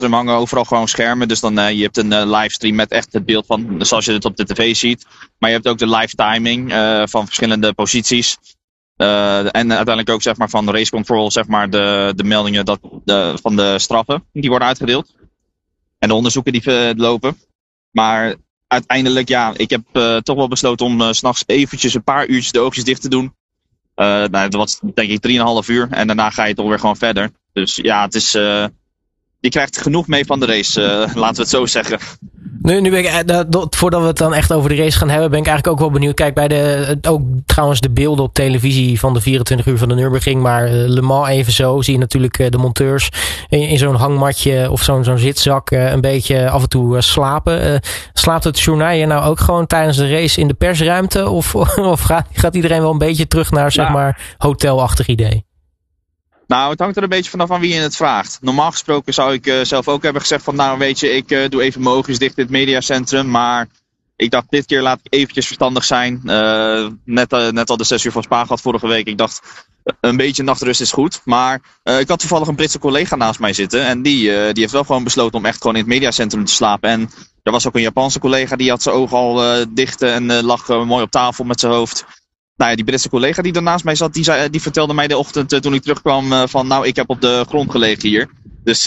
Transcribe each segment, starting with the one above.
hangen overal gewoon schermen. Dus dan je hebt een livestream met echt het beeld van zoals je het op de tv ziet. Maar je hebt ook de live timing van verschillende posities. En uiteindelijk ook zeg maar, van de race control zeg maar, de meldingen van de straffen die worden uitgedeeld. En de onderzoeken die lopen. Maar uiteindelijk, ja, ik heb toch wel besloten om 's nachts eventjes een paar uurtjes de oogjes dicht te doen. Dat was denk ik 3,5 uur. En daarna ga je toch weer gewoon verder. Dus ja, het is... je krijgt genoeg mee van de race, laten we het zo zeggen. Nu ben ik, voordat we het dan echt over de race gaan hebben, ben ik eigenlijk ook wel benieuwd. Kijk, ook trouwens de beelden op televisie van de 24 uur van de Nürburgring, maar Le Mans even zo, zie je natuurlijk de monteurs in zo'n hangmatje of zo'n zitzak een beetje af en toe slapen. Slaapt het journaal nou ook gewoon tijdens de race in de persruimte? Of gaat iedereen wel een beetje terug naar, zeg maar, hotelachtig idee? Nou, het hangt er een beetje vanaf aan wie je het vraagt. Normaal gesproken zou ik zelf ook hebben gezegd van, nou weet je, ik doe even mijn oogjes dicht in het mediacentrum. Maar ik dacht, dit keer laat ik eventjes verstandig zijn. Net al de 6 uur van Spa gehad vorige week. Ik dacht, een beetje nachtrust is goed. Maar ik had toevallig een Britse collega naast mij zitten. En die heeft wel gewoon besloten om echt gewoon in het mediacentrum te slapen. En er was ook een Japanse collega, die had zijn ogen al dicht en lag mooi op tafel met zijn hoofd. Nou ja, die Britse collega die daarnaast mij zat, die vertelde mij de ochtend toen ik terugkwam van, nou, ik heb op de grond gelegen hier. Dus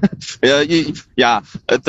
ja,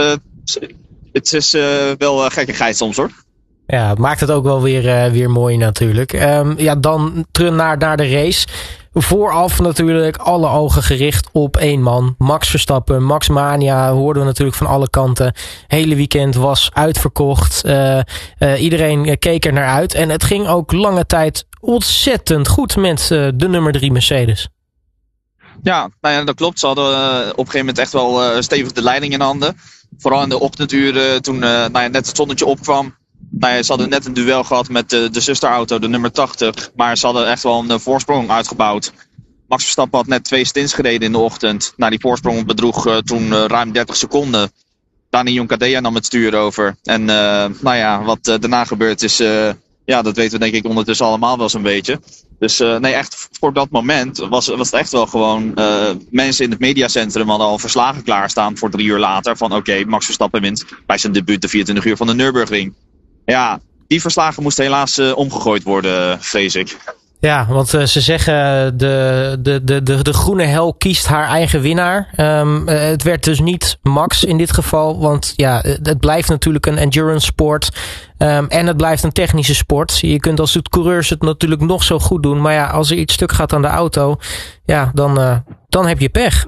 het is wel gekkigheid soms hoor. Ja, het maakt het ook wel weer mooi natuurlijk. Ja, dan terug naar de race. Vooraf natuurlijk alle ogen gericht op één man. Max Verstappen, Max Mania, hoorden we natuurlijk van alle kanten. Hele weekend was uitverkocht. Iedereen keek er naar uit. En het ging ook lange tijd ontzettend goed met de nummer 3 Mercedes. Ja, nou ja, dat klopt. Ze hadden op een gegeven moment echt wel stevig de leiding in handen. Vooral in de ochtenduren toen net het zonnetje opkwam. Nou ja, ze hadden net een duel gehad met de zusterauto, de nummer 80. Maar ze hadden echt wel een voorsprong uitgebouwd. Max Verstappen had net 2 stints gereden in de ochtend. Nou, die voorsprong bedroeg toen ruim 30 seconden. Dani Juncadella nam het stuur over. En nou ja, wat daarna gebeurd is, ja, dat weten we denk ik ondertussen allemaal wel zo'n beetje. Dus nee, echt voor dat moment was het echt wel gewoon... mensen in het mediacentrum hadden al verslagen klaarstaan voor 3 uur later. Van oké, Max Verstappen wint bij zijn debuut de 24 uur van de Nürburgring. Ja, die verslagen moesten helaas omgegooid worden, vrees ik. Ja, want ze zeggen de groene hel kiest haar eigen winnaar. Het werd dus niet Max in dit geval. Want ja, het blijft natuurlijk een endurance sport. En het blijft een technische sport. Je kunt als coureurs het natuurlijk nog zo goed doen. Maar ja, als er iets stuk gaat aan de auto, ja, dan heb je pech.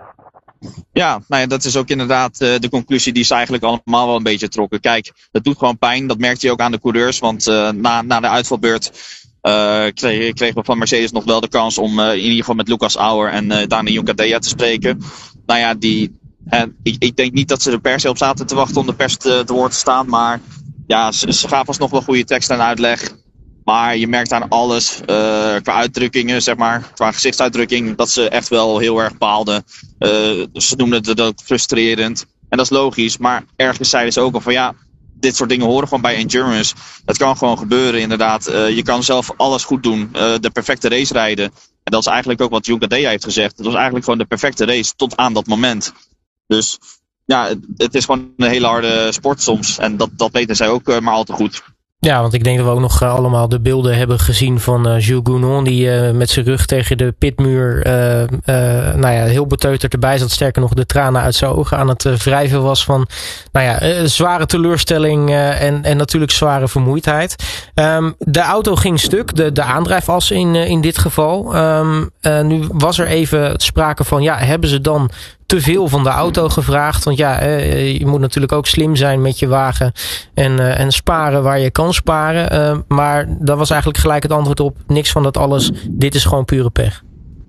Ja, nou ja, dat is ook inderdaad de conclusie die ze eigenlijk allemaal wel een beetje trokken. Kijk, dat doet gewoon pijn. Dat merkte je ook aan de coureurs. Want na de uitvalbeurt kregen we van Mercedes nog wel de kans om in ieder geval met Lucas Auer en Dani Juncadella te spreken. Nou ja, ik denk niet dat ze er per se op zaten te wachten om de pers te woord te staan. Maar ja, ze gaven alsnog wel goede tekst en uitleg. Maar je merkt aan alles, qua uitdrukkingen, zeg maar, qua gezichtsuitdrukking, dat ze echt wel heel erg baalden. Ze noemden het ook frustrerend. En dat is logisch, maar ergens zeiden ze ook al van ja, dit soort dingen horen gewoon bij endurance. Het kan gewoon gebeuren, inderdaad. Je kan zelf alles goed doen, de perfecte race rijden. En dat is eigenlijk ook wat Juncadella heeft gezegd. Het was eigenlijk gewoon de perfecte race tot aan dat moment. Dus ja, het is gewoon een hele harde sport soms. En dat weten zij ook maar al te goed. Ja, want ik denk dat we ook nog allemaal de beelden hebben gezien van Jules Gounon, die met zijn rug tegen de pitmuur nou ja, heel beteuterd erbij zat. Sterker nog, de tranen uit zijn ogen aan het wrijven was van nou ja, zware teleurstelling en natuurlijk zware vermoeidheid. De auto ging stuk, de aandrijfas in dit geval. Nu was er even sprake van, ja, hebben ze dan te veel van de auto gevraagd? Want ja, je moet natuurlijk ook slim zijn met je wagen en sparen waar je kan sparen. Maar daar was eigenlijk gelijk het antwoord op. Niks van dat alles. Dit is gewoon pure pech.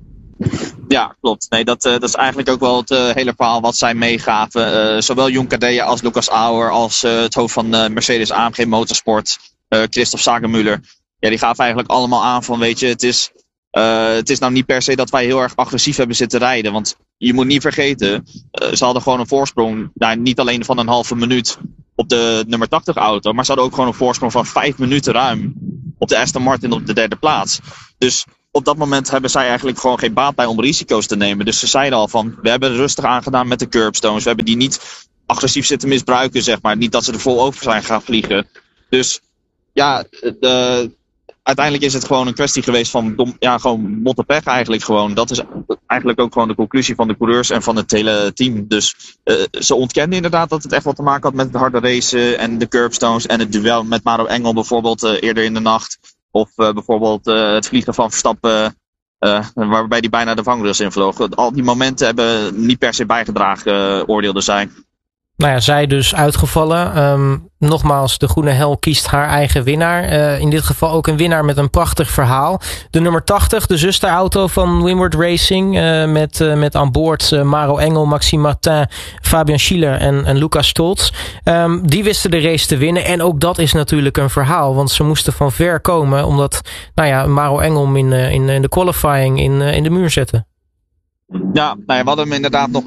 Ja, klopt. Nee, dat is eigenlijk ook wel het hele verhaal wat zij meegaven. Zowel Juncadella als Lucas Auer als het hoofd van Mercedes AMG Motorsport, Christoph Sagemüller. Ja, die gaven eigenlijk allemaal aan van, weet je, het is nou niet per se dat wij heel erg agressief hebben zitten rijden. Want je moet niet vergeten, ze hadden gewoon een voorsprong. Nou, niet alleen van een halve minuut op de nummer 80 auto. Maar ze hadden ook gewoon een voorsprong van 5 minuten ruim op de Aston Martin op de 3e plaats. Dus op dat moment hebben zij eigenlijk gewoon geen baat bij om risico's te nemen. Dus ze zeiden al van, we hebben rustig aangedaan met de curbstones. We hebben die niet agressief zitten misbruiken, zeg maar. Niet dat ze er vol over zijn gaan vliegen. Dus ja, uiteindelijk is het gewoon een kwestie geweest van gewoon motte pech eigenlijk gewoon. Dat is eigenlijk ook gewoon de conclusie van de coureurs en van het hele team. Dus ze ontkenden inderdaad dat het echt wat te maken had met het harde racen en de curbstones en het duel met Maro Engel bijvoorbeeld eerder in de nacht. Of bijvoorbeeld het vliegen van Verstappen, waarbij hij bijna de vangrails invloog. Al die momenten hebben niet per se bijgedragen, oordeelden zij. Nou ja, zij dus uitgevallen. Nogmaals, de Groene Hel kiest haar eigen winnaar. In dit geval ook een winnaar met een prachtig verhaal. De nummer 80, de zusterauto van Windward Racing. Met aan boord Maro Engel, Maxime Martin, Fabian Schiller en Lucas Stolz. Die wisten de race te winnen. En ook dat is natuurlijk een verhaal. Want ze moesten van ver komen. Omdat Maro Engel in de qualifying in de muur zette. Ja, we hadden hem inderdaad nog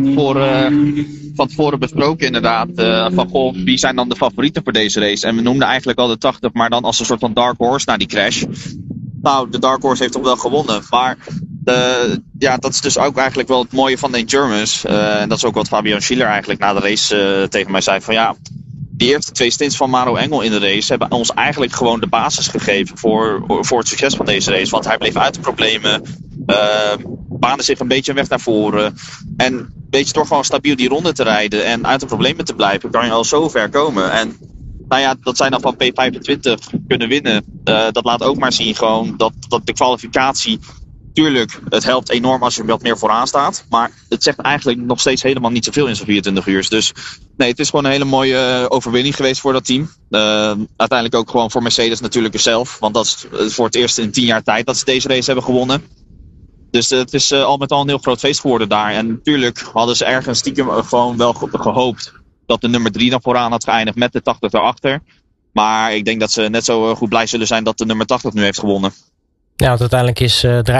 van tevoren besproken inderdaad. Van wie zijn dan de favorieten voor deze race? En we noemden eigenlijk al de 80, maar dan als een soort van dark horse na die crash. Nou, de dark horse heeft toch wel gewonnen. Maar dat is dus ook eigenlijk wel het mooie van de endurance. En dat is ook wat Fabian Schiller eigenlijk na de race tegen mij zei. Van die eerste 2 stints van Maro Engel in de race hebben ons eigenlijk gewoon de basis gegeven voor het succes van deze race. Want hij bleef uit de problemen. Baande zich een beetje een weg naar voren. En een beetje door gewoon stabiel die ronde te rijden en uit de problemen te blijven, kan je al zo ver komen. En dat zij dan van P25 kunnen winnen, dat laat ook maar zien gewoon dat de kwalificatie, tuurlijk, het helpt enorm als je wat meer vooraan staat. Maar het zegt eigenlijk nog steeds helemaal niet zoveel in zo'n 24 uur. Dus nee, het is gewoon een hele mooie overwinning geweest voor dat team. Uiteindelijk ook gewoon voor Mercedes natuurlijk zelf. Want dat is voor het eerst in 10 jaar tijd dat ze deze race hebben gewonnen. Dus het is al met al een heel groot feest geworden daar. En natuurlijk hadden ze ergens stiekem gewoon wel gehoopt dat de nummer 3 dan vooraan had geëindigd met de 80 daarachter. Maar ik denk dat ze net zo goed blij zullen zijn dat de nummer 80 nu heeft gewonnen. Ja, want uiteindelijk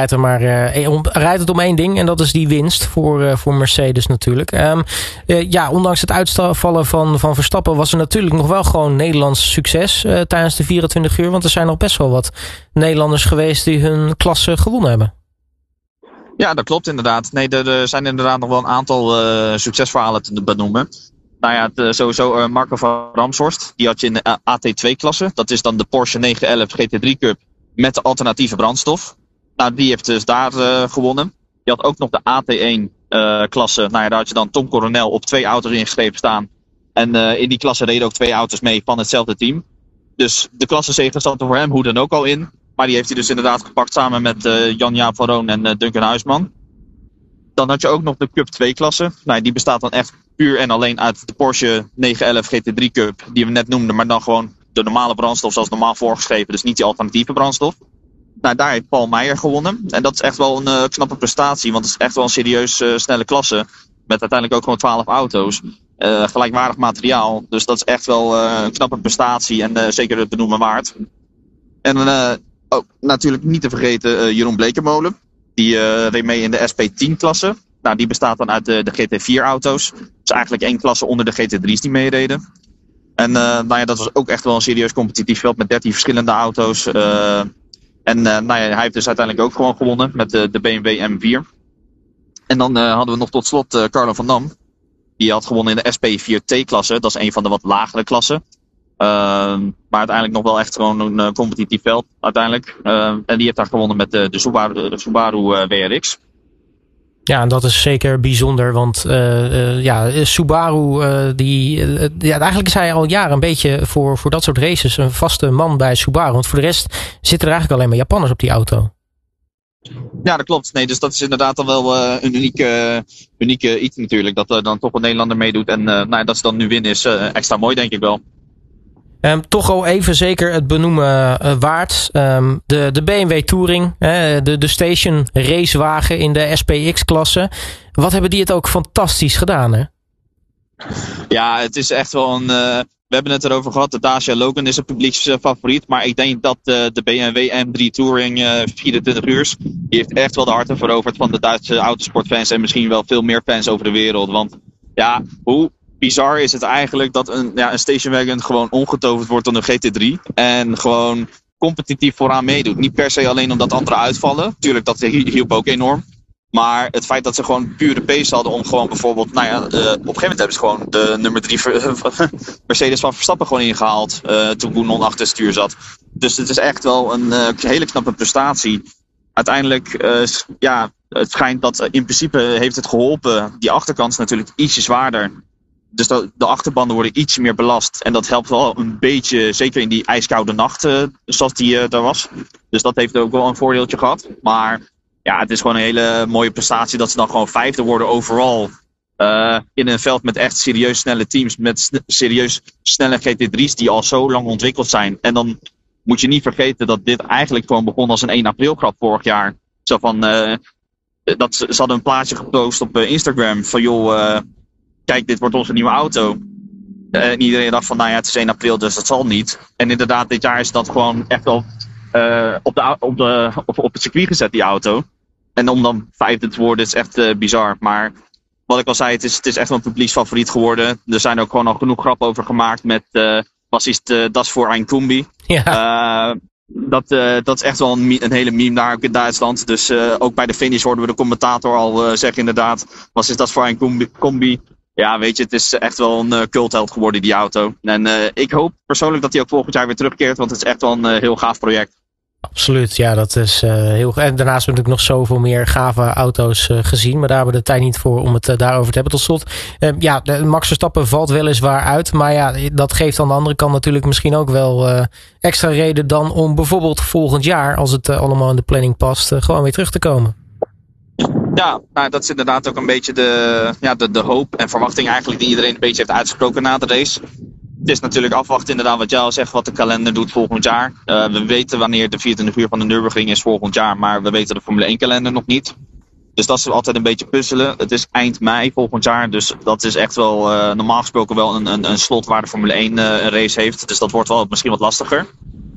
rijdt het om één ding en dat is die winst voor Mercedes natuurlijk. Ondanks het uitvallen van Verstappen was er natuurlijk nog wel gewoon Nederlands succes tijdens de 24 uur. Want er zijn nog best wel wat Nederlanders geweest die hun klasse gewonnen hebben. Ja, dat klopt inderdaad. Nee, er zijn inderdaad nog wel een aantal succesverhalen te benoemen. Sowieso Marco van Ramshorst. Die had je in de AT2-klasse. Dat is dan de Porsche 911 GT3 Cup met de alternatieve brandstof. Nou, die heeft dus daar gewonnen. Je had ook nog de AT1-klasse. Daar had je dan Tom Coronel op 2 auto's ingeschreven staan. En in die klasse reden ook 2 auto's mee van hetzelfde team. Dus de klassezege zat er voor hem hoe dan ook al in. Maar die heeft hij dus inderdaad gepakt samen met Jan-Jaap van Roon en Duncan Huisman. Dan had je ook nog de Cup 2-klasse. Die bestaat dan echt puur en alleen uit de Porsche 911 GT3 Cup. Die we net noemden, maar dan gewoon de normale brandstof zoals normaal voorgeschreven. Dus niet die alternatieve brandstof. Daar heeft Paul Meijer gewonnen. En dat is echt wel een knappe prestatie. Want het is echt wel een serieus snelle klasse. Met uiteindelijk ook gewoon 12 auto's. Gelijkwaardig materiaal. Dus dat is echt wel een knappe prestatie. En zeker het benoemen waard. En ook natuurlijk niet te vergeten Jeroen Blekemolen. Die reed mee in de SP10-klasse. Die bestaat dan uit de GT4-auto's. Dat is eigenlijk 1 klasse onder de GT3's die meereden. En dat was ook echt wel een serieus competitief veld met 13 verschillende auto's. Hij heeft dus uiteindelijk ook gewoon gewonnen met de BMW M4. En dan hadden we nog tot slot Carlo van Dam. Die had gewonnen in de SP4T-klasse. Dat is een van de wat lagere klassen. Maar uiteindelijk nog wel echt gewoon een competitief veld uiteindelijk. En die heeft daar gewonnen met de Subaru WRX. Ja, en dat is zeker bijzonder, want Subaru, eigenlijk is hij al jaren een beetje voor dat soort races een vaste man bij Subaru. Want voor de rest zitten er eigenlijk alleen maar Japanners op die auto. Ja, dat klopt. Nee, dus dat is inderdaad dan wel een unieke iets natuurlijk. Dat er dan toch een Nederlander meedoet. En dat ze dan nu winnen is extra mooi, denk ik wel. Toch al even zeker het benoemen waard. De BMW Touring, de station racewagen in de SPX-klasse. Wat hebben die het ook fantastisch gedaan, hè? Ja, het is echt wel een... we hebben het erover gehad, de Dacia Logan is een publieksfavoriet. Maar ik denk dat de BMW M3 Touring 24 uur... die heeft echt wel de harten veroverd van de Duitse autosportfans. En misschien wel veel meer fans over de wereld. Want ja, hoe bizar is het eigenlijk dat een stationwagon gewoon omgetoverd wordt tot een GT3. En gewoon competitief vooraan meedoet. Niet per se alleen omdat anderen uitvallen. Tuurlijk, dat hielp ook enorm. Maar het feit dat ze gewoon pure pace hadden om gewoon bijvoorbeeld... op een gegeven moment hebben ze gewoon de nummer 3 Mercedes van Verstappen gewoon ingehaald. Toen Gounon achter het stuur zat. Dus het is echt wel een hele knappe prestatie. Uiteindelijk, het schijnt dat in principe heeft het geholpen. Die achterkant is natuurlijk ietsje zwaarder. Dus de achterbanden worden iets meer belast. En dat helpt wel een beetje, zeker in die ijskoude nacht zoals die daar was. Dus dat heeft ook wel een voordeeltje gehad. Maar ja, het is gewoon een hele mooie prestatie dat ze dan gewoon 5e worden overal. In een veld met echt serieus snelle teams. Met serieus snelle GT3's die al zo lang ontwikkeld zijn. En dan moet je niet vergeten dat dit eigenlijk gewoon begon als een 1 april grap vorig jaar. Zo van, ze hadden een plaatje gepost op Instagram van joh... kijk, dit wordt onze nieuwe auto. En iedereen dacht van, nou ja, het is 1 april, dus dat zal niet. En inderdaad, dit jaar is dat gewoon echt wel op het circuit gezet, die auto. En om dan 5e te worden, is echt bizar. Maar wat ik al zei, het is echt wel een publieksfavoriet geworden. Er zijn ook gewoon al genoeg grappen over gemaakt met bassist Das voor ein Kombi. Ja. Dat is echt wel een hele meme daar ook in Duitsland. Dus ook bij de finish hoorden we de commentator al zeggen inderdaad, was is dat voor een combi? Ja, weet je, het is echt wel een cultheld geworden, die auto. En ik hoop persoonlijk dat hij ook volgend jaar weer terugkeert, want het is echt wel een heel gaaf project. Absoluut, ja, dat is heel... En daarnaast hebben we natuurlijk nog zoveel meer gave auto's gezien, maar daar hebben we de tijd niet voor om het daarover te hebben. Tot slot, Max Verstappen valt weliswaar uit, maar ja, dat geeft aan de andere kant natuurlijk misschien ook wel extra reden dan om bijvoorbeeld volgend jaar, als het allemaal in de planning past, gewoon weer terug te komen. Ja, nou, dat is inderdaad ook een beetje de hoop en verwachting eigenlijk die iedereen een beetje heeft uitgesproken na de race. Het is natuurlijk afwachten inderdaad wat jij al zegt, wat de kalender doet volgend jaar. We weten wanneer de 24 uur van de Nürburgring is volgend jaar, maar we weten de Formule 1 kalender nog niet. Dus dat is altijd een beetje puzzelen. Het is eind mei volgend jaar, dus dat is echt wel normaal gesproken wel een slot waar de Formule 1 een race heeft. Dus dat wordt wel misschien wat lastiger.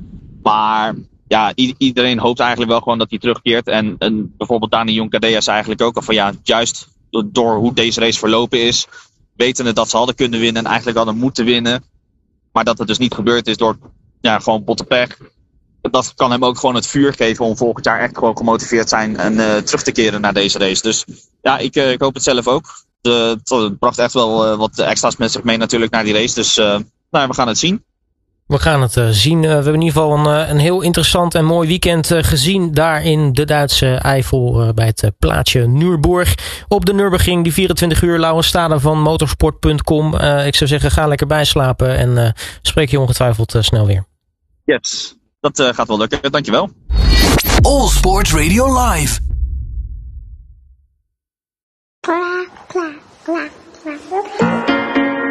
Maar ja, iedereen hoopt eigenlijk wel gewoon dat hij terugkeert. En bijvoorbeeld Dani Juncadella zei eigenlijk ook al van ja, juist door hoe deze race verlopen is, wetende dat ze hadden kunnen winnen en eigenlijk hadden moeten winnen. Maar dat het dus niet gebeurd is door gewoon botte pech. Dat kan hem ook gewoon het vuur geven om volgend jaar echt gewoon gemotiveerd zijn en terug te keren naar deze race. Dus ja, ik hoop het zelf ook. Het bracht echt wel wat extra's met zich mee natuurlijk naar die race. Dus we gaan het zien. We gaan het zien. We hebben in ieder geval een heel interessant en mooi weekend gezien daar in de Duitse Eifel bij het plaatsje Nürburg. Op de Nürburgring, die 24 uur Lauwe Stade van motorsport.com. Ik zou zeggen, ga lekker bijslapen en spreek je ongetwijfeld snel weer. Yes, dat gaat wel lukken. Dankjewel. All Sports Radio Live. Clap, clap, clap, clap.